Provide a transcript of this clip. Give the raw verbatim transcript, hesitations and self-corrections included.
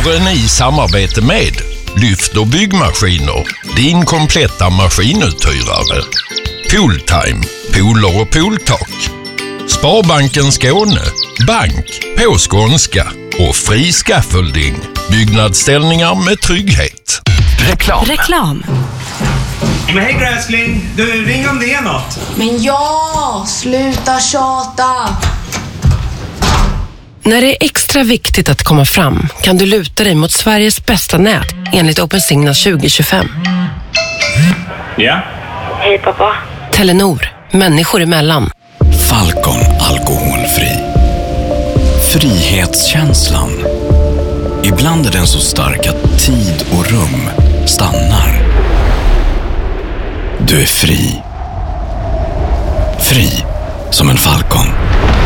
Våren i samarbete med Lyft och byggmaskiner, din kompletta maskinuthyrare. Pooltime, pooler och pooltak. Sparbanken Skåne, bank på skånska och fri scaffolding, byggnadsställningar med trygghet. Reklam. Reklam. Men hej gräskling, du ring om det är något. Men ja, sluta tjata. När det är extra viktigt att komma fram kan du luta dig mot Sveriges bästa nät enligt OpenSignal tjugo tjugofem. Ja? Hej pappa. Telenor, människor emellan. Falcon alkoholfri. Frihetskänslan. Ibland är den så stark att tid och rum stannar. Du är fri. Fri som en falcon.